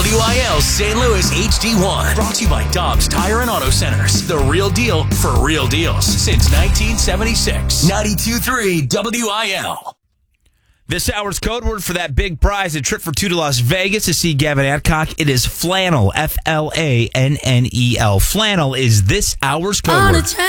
WIL St. Louis HD1. Brought to you by Dobbs Tire and Auto Centers. The real deal for real deals since 1976. 92.3 WIL. This hour's code word for that big prize, a trip for two to Las Vegas to see Gavin Adcock. It is flannel, Flannel. Flannel is this hour's code word.